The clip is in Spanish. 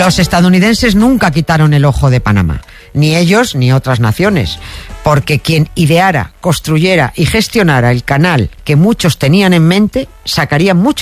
Los estadounidenses nunca quitaron el ojo de Panamá, ni ellos ni otras naciones, porque quien ideara, construyera y gestionara el canal que muchos tenían en mente sacaría mucho